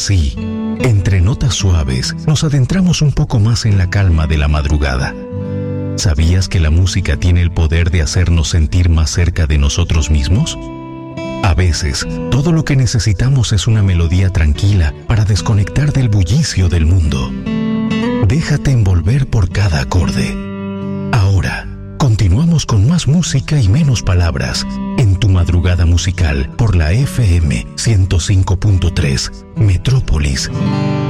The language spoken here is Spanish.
Así, entre notas suaves, nos adentramos un poco más en la calma de la madrugada. ¿Sabías que la música tiene el poder de hacernos sentir más cerca de nosotros mismos? A veces, todo lo que necesitamos es una melodía tranquila para desconectar del bullicio del mundo. Déjate envolver por cada acorde. Ahora, continuamos con más música y menos palabras en tu madrugada musical por la FM 105.3 Metrópolis.